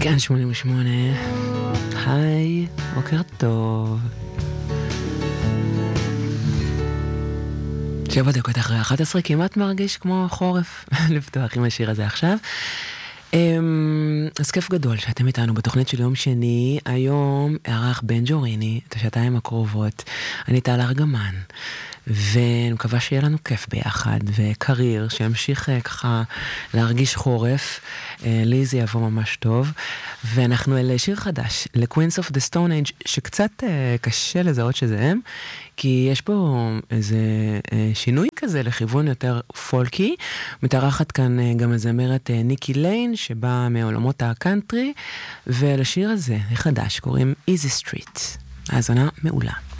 כן, 88. היי, בוקר טוב. 7 דקות אחרי 11, כמעט מרגיש כמו חורף לפתוח עם השיר הזה עכשיו. אז כיף גדול שאתם איתנו בתוכנית של יום שני. היום ערך בן ג'וריני את השעתיים הקרובות. אני טל ארגמן, ואני מקווה שיהיה לנו כיף ביחד, וקריר שימשיך ככה להרגיש חורף. לי זה יבוא ממש טוב. ואנחנו אל שיר חדש, ל-Queens of the Stone Age, שקצת קשה לזהות שזה הם, כי יש פה איזה שינוי כזה לכיוון יותר פולקי. מתארחת כאן גם הזמרת ניקי ליין, שבאה מעולמות הקאנטרי, ולשיר הזה, החדש, קוראים Easy Street. האזנה מעולה.